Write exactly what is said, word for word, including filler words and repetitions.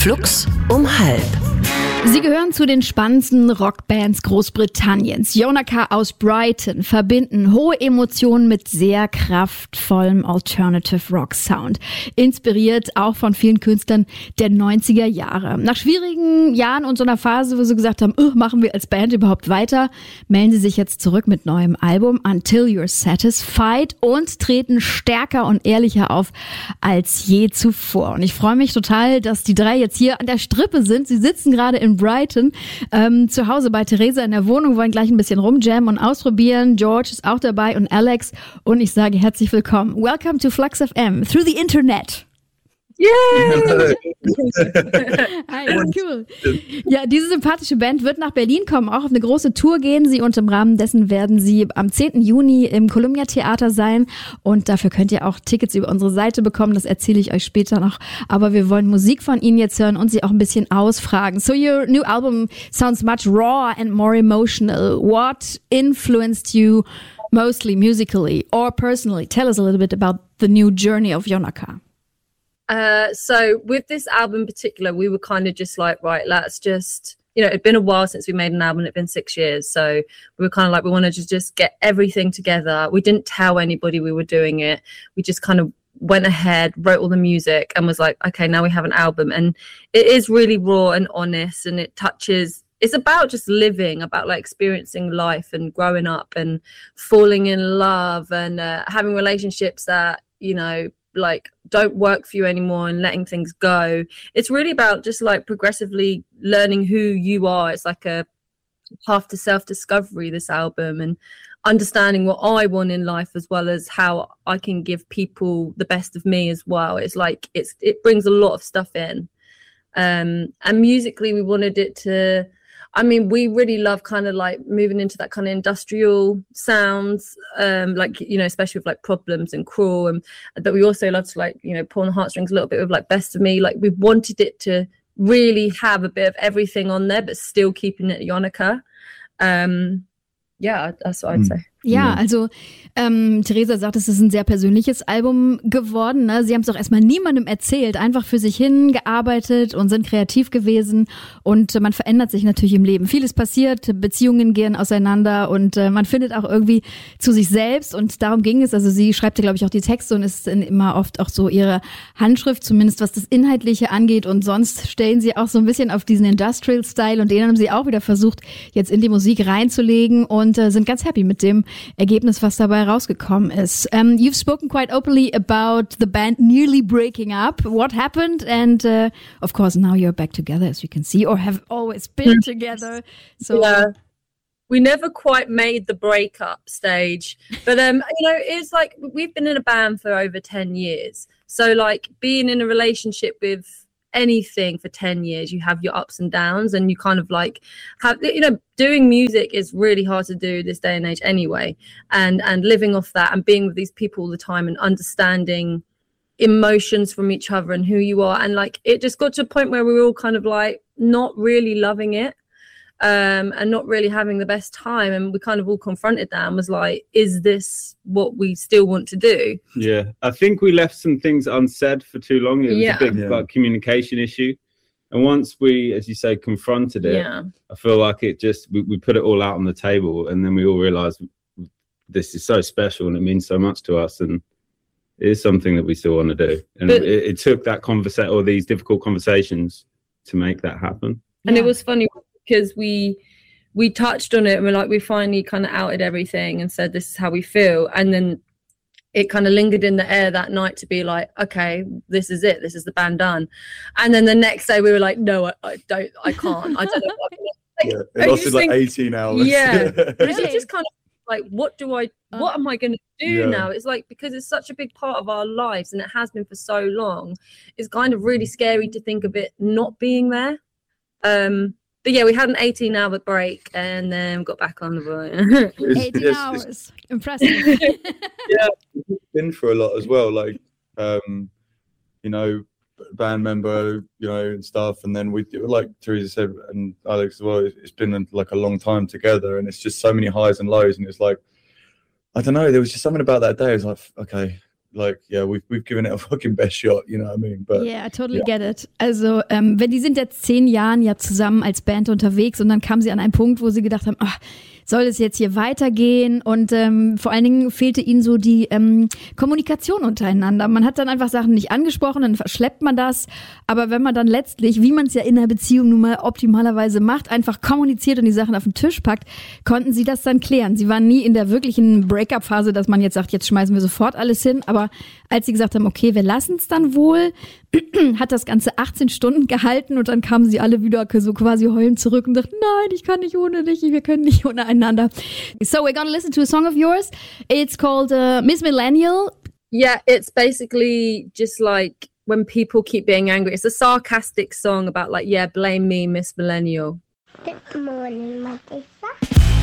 Flux um halb. Sie gehören zu den spannendsten Rockbands Großbritanniens. Yonaka aus Brighton verbinden hohe Emotionen mit sehr kraftvollem Alternative Rock Sound. Inspiriert auch von vielen Künstlern der neunziger Jahre. Nach schwierigen Jahren und so einer Phase, wo sie gesagt haben, oh, machen wir als Band überhaupt weiter, melden sie sich jetzt zurück mit neuem Album Until You're Satisfied und treten stärker und ehrlicher auf als je zuvor. Und ich freue mich total, dass die drei jetzt hier an der Strippe sind. Sie sitzen gerade in Brighton, ähm, zu Hause bei Theresa in der Wohnung, wollen gleich ein bisschen rumjammen und ausprobieren. George ist auch dabei und Alex. Und ich sage herzlich willkommen. Welcome to Flux F M through the Internet. Yay! Hi, cool. Ja, diese sympathische Band wird nach Berlin kommen, auch auf eine große Tour gehen sie und im Rahmen dessen werden sie am zehnten Juni im Columbia Theater sein und dafür könnt ihr auch Tickets über unsere Seite bekommen, das erzähle ich euch später noch, aber wir wollen Musik von ihnen jetzt hören und sie auch ein bisschen ausfragen. So your new album sounds much raw and more emotional. What influenced you mostly musically or personally? Tell us a little bit about the new journey of Yonaka. Uh, so with this album in particular, we were kind of just like, right, let's just, you know, it'd been a while since we made an album. It'd been six years. So we were kind of like, we wanted to just get everything together. We didn't tell anybody we were doing it. We just kind of went ahead, wrote all the music and was like, okay, now we have an album. And it is really raw and honest and it touches, it's about just living, about like experiencing life and growing up and falling in love and uh, having relationships that, you know, like don't work for you anymore and letting things go. It's really about just like progressively learning who you are. It's like a path to self-discovery, this album, and understanding what I want in life as well as how I can give people the best of me as well. It's like it's it brings a lot of stuff in. Um and musically we wanted it to, I mean, we really love kind of like moving into that kind of industrial sounds, um, like, you know, especially with like Problems and Cruel. And but we also love to like, you know, pull on the heartstrings a little bit with like Best of Me. Like we wanted it to really have a bit of everything on there, but still keeping it Yonaka. Um, yeah, that's what I'd mm. say. Ja, also ähm, Theresa sagt, es ist ein sehr persönliches Album geworden. Ne? Sie haben es auch erstmal niemandem erzählt, einfach für sich hingearbeitet und sind kreativ gewesen und äh, man verändert sich natürlich im Leben. Vieles passiert, Beziehungen gehen auseinander und äh, man findet auch irgendwie zu sich selbst und darum ging es. Also sie schreibt ja, glaube ich, auch die Texte und ist immer oft auch so ihre Handschrift, zumindest was das Inhaltliche angeht und sonst stellen sie auch so ein bisschen auf diesen Industrial-Style und den haben sie auch wieder versucht, jetzt in die Musik reinzulegen und äh, sind ganz happy mit dem Ergebnis, was dabei rausgekommen ist. Um, you've spoken quite openly about the band nearly breaking up. What happened? And uh, of course, now you're back together, as you can see, or have always been together. So yeah. We never quite made the breakup stage, but um, you know, it's like we've been in a band for over ten years. So like being in a relationship with anything for ten years, you have your ups and downs and you kind of like have, you know, doing music is really hard to do this day and age anyway, and and living off that and being with these people all the time and understanding emotions from each other and who you are, and like it just got to a point where we were all kind of like not really loving it um and not really having the best time, and we kind of all confronted that and was like, is this what we still want to do? Yeah, I think we left some things unsaid for too long. It was yeah. a big yeah. like communication issue, and once we, as you say, confronted it, yeah. I feel like it just we, we put it all out on the table, and then we all realized this is so special and it means so much to us, and it is something that we still want to do, and but, it, it took that conversation or these difficult conversations to make that happen. And yeah. it was funny because we we touched on it and we're like, we finally kind of outed everything and said this is how we feel, and then it kind of lingered in the air that night to be like, okay, this is it, this is the band done. And then the next day we were like, no, I, I don't, I can't, I don't know what, like, yeah, it lasted like eighteen hours. Yeah. Really? It's just kind of like, what do I what am I going to do yeah. now? It's like, because it's such a big part of our lives and it has been for so long, it's kind of really scary to think of it not being there. um But yeah, we had an eighteen hour break and then got back on the boat. eighteen it's, hours. It's, Impressive. Yeah, we've been through a lot as well. Like, um, you know, band member, you know, and stuff. And then we, like Theresa said, and Alex as well, it's been like a long time together. And it's just so many highs and lows. And it's like, I don't know, there was just something about that day. It was like, okay, like, yeah, we've we've given it a fucking best shot, you know what I mean? But yeah, I totally yeah. get it. Also, ähm, wenn die sind jetzt zehn Jahren ja zusammen als Band unterwegs und dann kam sie an einen Punkt, wo sie gedacht haben, ach, soll es jetzt hier weitergehen? Und ähm, vor allen Dingen fehlte ihnen so die ähm, Kommunikation untereinander. Man hat dann einfach Sachen nicht angesprochen, dann verschleppt man das. Aber wenn man dann letztlich, wie man es ja in einer Beziehung nun mal optimalerweise macht, einfach kommuniziert und die Sachen auf den Tisch packt, konnten sie das dann klären. Sie waren nie in der wirklichen Break-up-Phase, dass man jetzt sagt, jetzt schmeißen wir sofort alles hin. Aber als sie gesagt haben, okay, wir lassen es dann wohl, hat das Ganze achtzehn Stunden gehalten und dann kamen sie alle wieder so quasi heulend zurück und dachten, nein, ich kann nicht ohne dich, wir können nicht ohne einander. So we're gonna listen to a song of yours. It's called uh, Miss Millennial. Yeah, it's basically just like when people keep being angry. It's a sarcastic song about like, yeah, blame me, Miss Millennial. Good morning, my dear.